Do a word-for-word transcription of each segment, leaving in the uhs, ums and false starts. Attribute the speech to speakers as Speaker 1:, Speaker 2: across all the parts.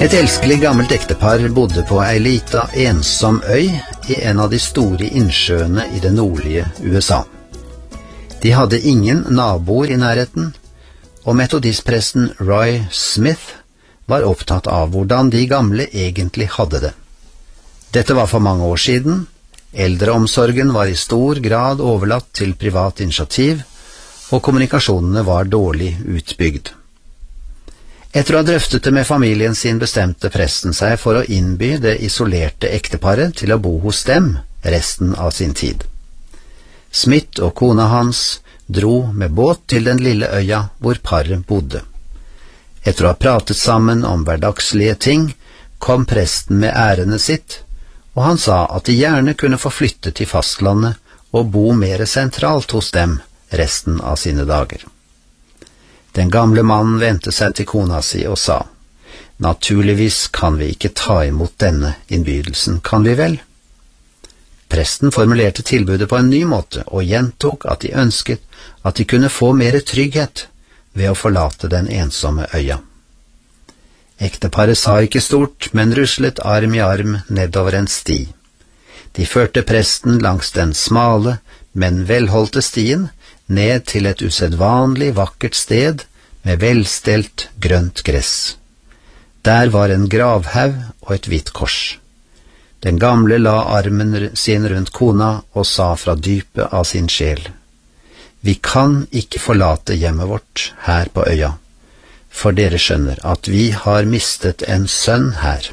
Speaker 1: Et elskelig gammelt ektepar bodde på ei lita ensom øy i en av de store innsjøene i det nordlige U S A. De hadde ingen naboer i nærheten, og metodistpresten Roy Smith var opptatt av hvordan de gamle egentlig hadde det. Dette var for mange år siden. Eldreomsorgen var i stor grad overlatt til privat initiativ, og kommunikasjonene var dårlig utbygd. Etter å ha drøftet det med familien sin bestemte presten seg for å innby det isolerte ekteparet til å bo hos dem resten av sin tid. Smith og kona hans dro med båt til den lille øya hvor paret bodde. Etter å ha pratet sammen om hverdagslige ting, kom presten med ærendet sitt, og han sa at de gjerne kunne få flytte til fastlandet og bo mer sentralt hos dem resten av sine dager. Den gamle mannen vendte seg til kona si og sa, «Naturligvis kan vi ikke ta imot denne innbydelsen, kan vi vel?» Presten formulerte tilbudet på en ny måte og gjentok at de ønsket at de kunne få mer trygghet ved å forlate den ensomme øya. Ekteparet sa ikke stort, men ruslet arm i arm nedover en sti. De førte presten langs den smale, men velholdte stien, ned til et usedvanlig vakkert sted med velstelt grønt gress. Der var en gravhaug og et hvitt kors. Den gamle la armen sin rundt kona og sa fra dypet av sin sjel, «Vi kan ikke forlate hjemmet vårt her på øya, for dere skjønner at vi har mistet en sønn her.»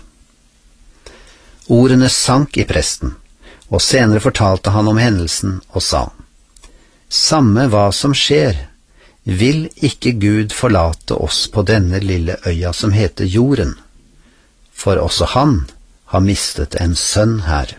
Speaker 1: Ordene sank i presten, og senere fortalte han om hendelsen og sa, «Samme hva som skjer, vil ikke Gud forlate oss på denne lille øya som heter jorden, for også han har mistet en sønn her.»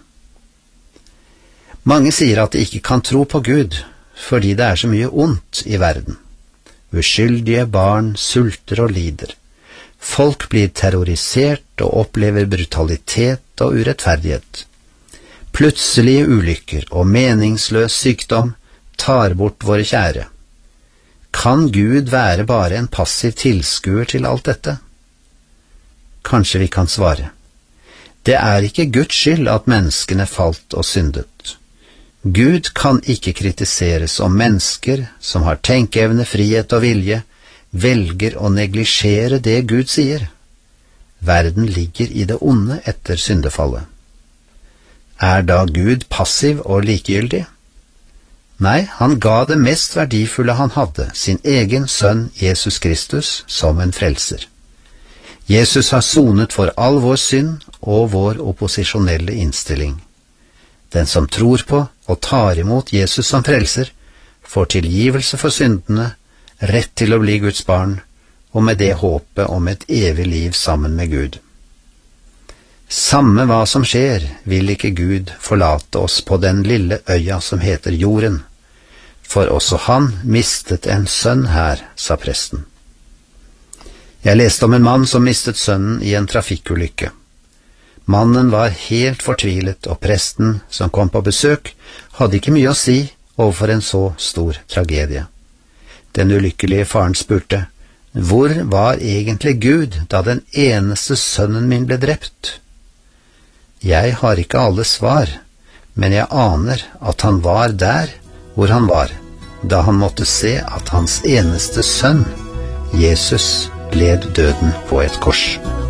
Speaker 1: Mange sier at de ikke kan tro på Gud, fordi det er så mye ondt i verden. Uskyldige barn sulter og lider. Folk blir terrorisert og opplever brutalitet og urettferdighet. Plutselige ulykker og meningsløs sykdom tar bort våre kjære. Kan Gud være bare en passiv tilskuer til alt dette? Kanskje vi kan svare. Det er ikke Guds skyld at menneskene falt og syndet. Gud kan ikke kritiseres om mennesker som har tenkeevne, frihet og vilje, velger å neglisjere det Gud sier. Verden ligger i det onde etter syndefallet. Er da Gud passiv og likegyldig? Nei, han ga det mest verdifulle han hadde, sin egen sønn Jesus Kristus, som en frelser. Jesus har sonet for all vår synd og vår opposisjonelle innstilling. Den som tror på og tar imot Jesus som frelser, får tilgivelse for syndene, rett til å bli Guds barn, og med det håpet om et evig liv sammen med Gud. Samme hva som skjer, vil ikke Gud forlate oss på den lille øya som heter jorden, for også han mistet en sønn her, sa presten. Jeg leste om en mann som mistet sønnen i en trafikkulykke. Mannen var helt fortvilet, og presten som kom på besøk hadde ikke mye å si overfor en så stor tragedie. Den ulykkelige faren spurte, «Hvor var egentlig Gud da den eneste sønnen min ble drept?» Jeg har ikke alle svar, men jeg aner at han var der hvor han var, da han måtte se at hans eneste sønn, Jesus, led døden på et kors.